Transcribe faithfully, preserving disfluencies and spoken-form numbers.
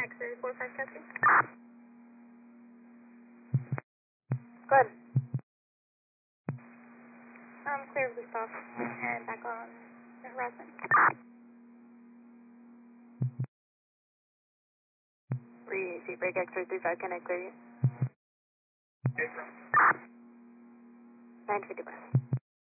X-ray four five testing. Good. Um, clear of the stop and back on the harassment. Receive break X-ray three five, can I clear you? nine fifty-one.